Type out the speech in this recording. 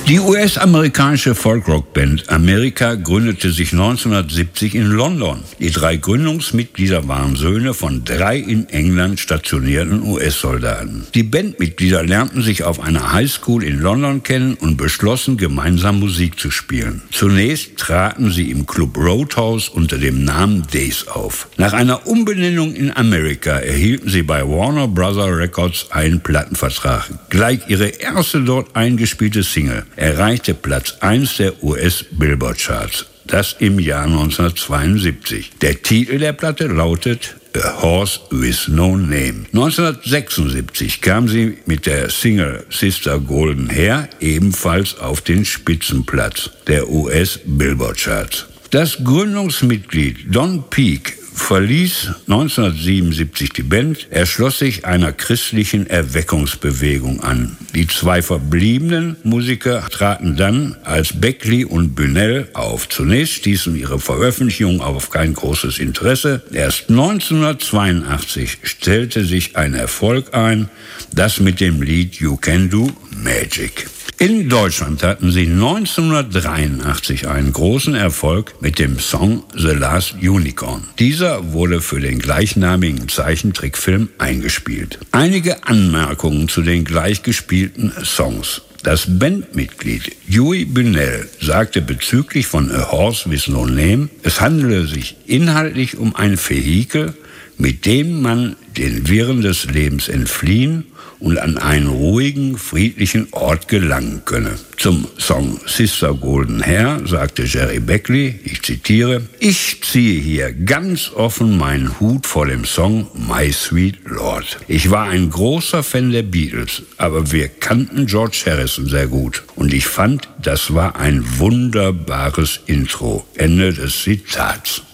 Die US-amerikanische Folk-Rock-Band America gründete sich 1970 in London. Die 3 Gründungsmitglieder waren Söhne von 3 in England stationierten US-Soldaten. Die Bandmitglieder lernten sich auf einer Highschool in London kennen und beschlossen, gemeinsam Musik zu spielen. Zunächst traten sie im Club Roadhouse unter dem Namen Days auf. Nach einer Umbenennung in America erhielten sie bei Warner Bros. Records einen Plattenvertrag. Gleich ihre erste dort eingespielte Single erreichte Platz 1 der US-Billboard-Charts. Das im Jahr 1972. Der Titel der Platte lautet A Horse with No Name. 1976 kam sie mit der Single Sister Golden Hair ebenfalls auf den Spitzenplatz der US-Billboard-Charts. Das Gründungsmitglied Don Peake verließ 1977 die Band, er schloss sich einer christlichen Erweckungsbewegung an. Die 2 verbliebenen Musiker traten dann als Beckley und Bunnell auf. Zunächst stießen ihre Veröffentlichungen auf kein großes Interesse. Erst 1982 stellte sich ein Erfolg ein, das mit dem Lied You Can Do Magic. In Deutschland hatten sie 1983 einen großen Erfolg mit dem Song The Last Unicorn. Dieser wurde für den gleichnamigen Zeichentrickfilm eingespielt. Einige Anmerkungen zu den gleichgespielten Songs. Das Bandmitglied Huey Bunnell sagte bezüglich von A Horse with No Name, es handele sich inhaltlich um ein Vehikel, mit dem man den Wirren des Lebens entfliehen und an einen ruhigen, friedlichen Ort gelangen könne. Zum Song Sister Golden Hair sagte Jerry Beckley, ich zitiere, ich ziehe hier ganz offen meinen Hut vor dem Song My Sweet Lord. Ich war ein großer Fan der Beatles, aber wir kannten George Harrison sehr gut und ich fand, das war ein wunderbares Intro. Ende des Zitats.